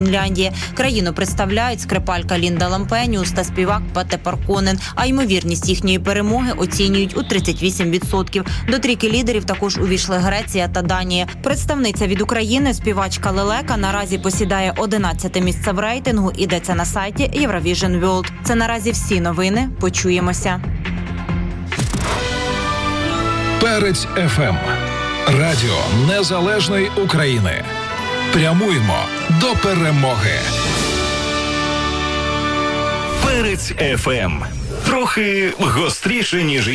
Фінляндії. Країну представляють скрипалька Лінда Лампеніус та співак Пете Парконен, а ймовірність їхньої перемоги оцінюють у 38%. До трійки лідерів також увійшли Греція та Данія. Представниця від України, співачка Лелека, наразі посідає 11-те місце в рейтингу, йдеться на сайті Eurovision World. Це наразі всі новини. Почуємося. Перець ФМ. Радіо Незалежної України. Прямуємо до перемоги. Перець ФМ. Трохи гостріше, ніж